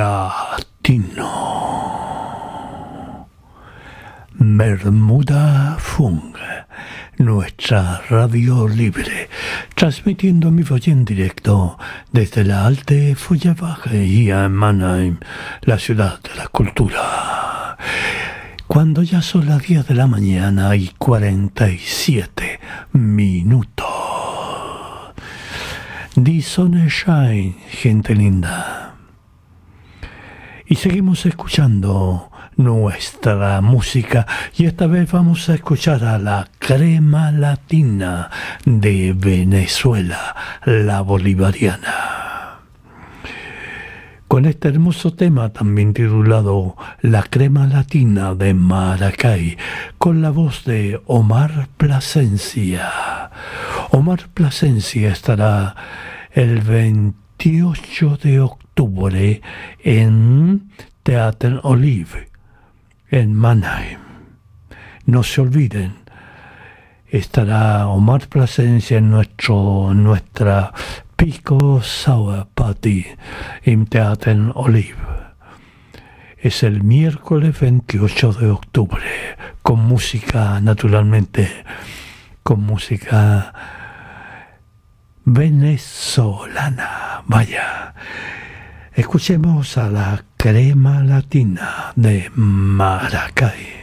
latino. Bermuda Funk, nuestra radio libre, transmitiendo en vivo y en directo desde la Alte Feuerwache en Mannheim, la ciudad de la cultura. Cuando ya son las 10 de la mañana y 47 minutos. Die Sonne scheint, gente linda. Y seguimos escuchando nuestra música y esta vez vamos a escuchar a la Crema Latina de Venezuela, la bolivariana. Con este hermoso tema también titulado La Crema Latina de Maracay, con la voz de Omar Plasencia. Omar Plasencia estará el 28 de octubre en Theater Olive, en Mannheim. No se olviden, estará Omar Plasencia en nuestra Pico Sour Party en Theater Olive. Es el miércoles 28 de octubre, con música, naturalmente, con música venezolana. Vaya, escuchemos a la Crema Latina de Maracay.